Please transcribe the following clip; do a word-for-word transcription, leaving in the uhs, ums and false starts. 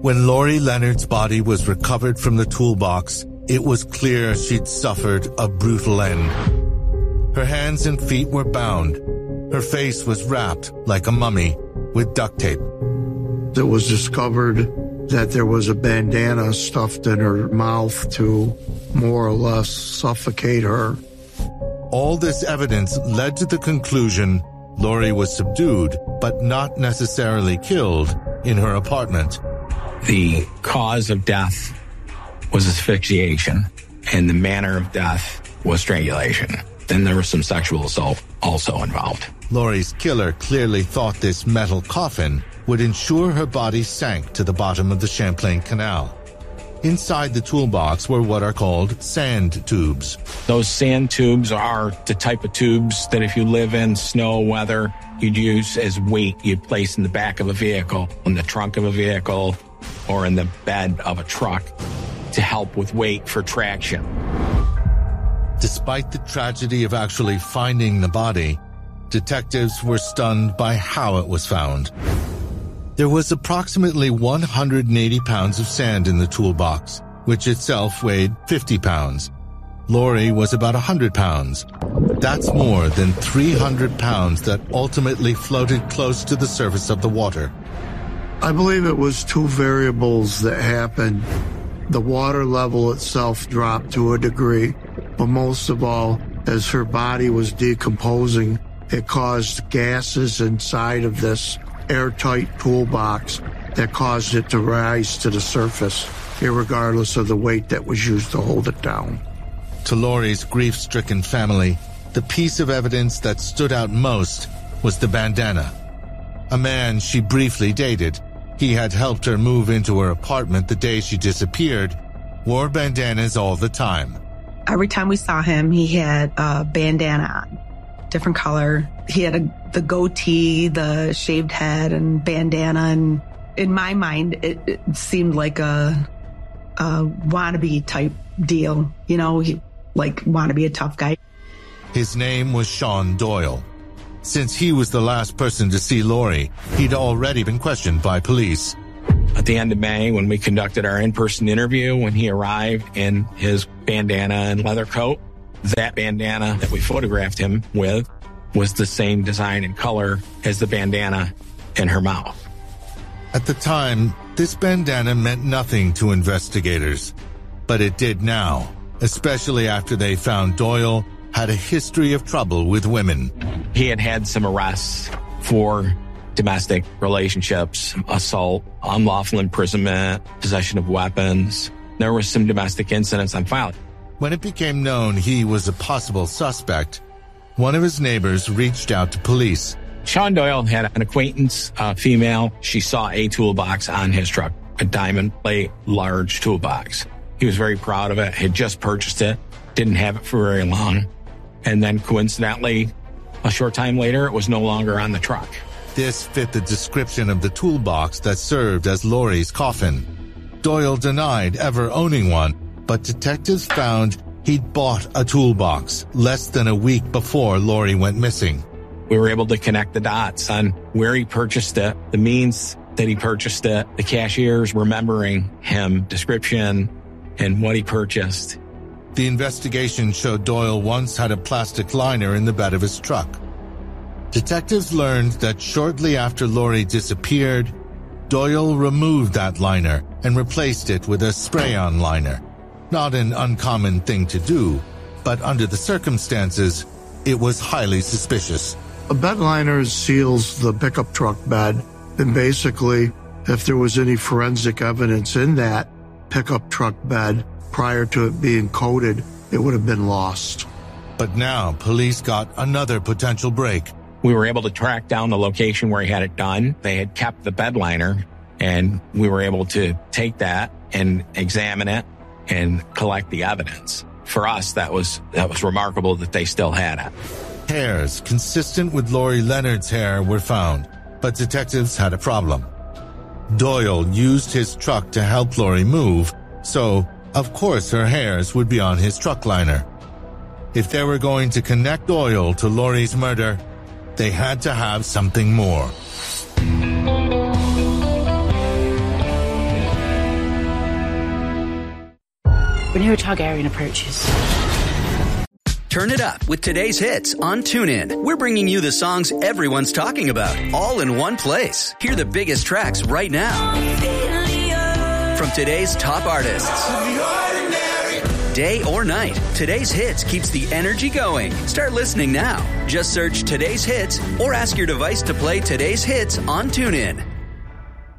When Lori Leonard's body was recovered from the toolbox, it was clear she'd suffered a brutal end. Her hands and feet were bound. Her face was wrapped like a mummy with duct tape. It was discovered that there was a bandana stuffed in her mouth to more or less suffocate her. All this evidence led to the conclusion Lori was subdued, but not necessarily killed, in her apartment. The cause of death was asphyxiation, and the manner of death was strangulation. Then there was some sexual assault also involved. Lori's killer clearly thought this metal coffin would ensure her body sank to the bottom of the Champlain Canal. Inside the toolbox were what are called sand tubes. Those sand tubes are the type of tubes that if you live in snow weather, you'd use as weight you'd place in the back of a vehicle, in the trunk of a vehicle, or in the bed of a truck to help with weight for traction. Despite the tragedy of actually finding the body, detectives were stunned by how it was found. There was approximately one hundred eighty pounds of sand in the toolbox, which itself weighed fifty pounds. Lori was about one hundred pounds. That's more than three hundred pounds that ultimately floated close to the surface of the water. I believe it was two variables that happened. The water level itself dropped to a degree, but most of all, as her body was decomposing, it caused gases inside of this airtight toolbox that caused it to rise to the surface, irregardless of the weight that was used to hold it down. To Lori's grief-stricken family, the piece of evidence that stood out most was the bandana. A man she briefly dated, he had helped her move into her apartment the day she disappeared, wore bandanas all the time. Every time we saw him, he had a bandana on. Different color. He had a, the goatee, the shaved head, and bandana. And in my mind, it, it seemed like a, a wannabe type deal. You know, he, like wannabe a tough guy. His name was Sean Doyle. Since he was the last person to see Lori, he'd already been questioned by police. At the end of May, when we conducted our in-person interview, when he arrived in his bandana and leather coat, that bandana that we photographed him with was the same design and color as the bandana in her mouth. At the time, this bandana meant nothing to investigators, but it did now, especially after they found Doyle had a history of trouble with women. He had had some arrests for domestic relationships, assault, unlawful imprisonment, possession of weapons. There were some domestic incidents on file. When it became known he was a possible suspect, one of his neighbors reached out to police. Sean Doyle had an acquaintance, a female. She saw a toolbox on his truck, a diamond plate, large toolbox. He was very proud of it, had just purchased it, didn't have it for very long. And then coincidentally, a short time later, it was no longer on the truck. This fit the description of the toolbox that served as Lori's coffin. Doyle denied ever owning one, but detectives found he'd bought a toolbox less than a week before Lori went missing. We were able to connect the dots on where he purchased it, the means that he purchased it, the cashiers remembering him, description, and what he purchased. The investigation showed Doyle once had a plastic liner in the bed of his truck. Detectives learned that shortly after Lori disappeared, Doyle removed that liner and replaced it with a spray-on liner. Not an uncommon thing to do, but under the circumstances, it was highly suspicious. A bed liner seals the pickup truck bed, and basically, if there was any forensic evidence in that pickup truck bed prior to it being coated, it would have been lost. But now, police got another potential break. We were able to track down the location where he had it done. They had kept the bed liner, and we were able to take that and examine it and collect the evidence. For us, that was that was remarkable that they still had it. Hairs consistent with Lori Leonard's hair were found, but detectives had a problem. Doyle used his truck to help Lori move, so of course her hairs would be on his truck liner. If they were going to connect Doyle to Lori's murder, they had to have something more. Rhaenyra Targaryen approaches. Turn it up with today's hits on TuneIn. We're bringing you the songs everyone's talking about, all in one place. Hear the biggest tracks right now. From today's top artists. Day or night, today's hits keeps the energy going. Start listening now. Just search today's hits or ask your device to play today's hits on TuneIn.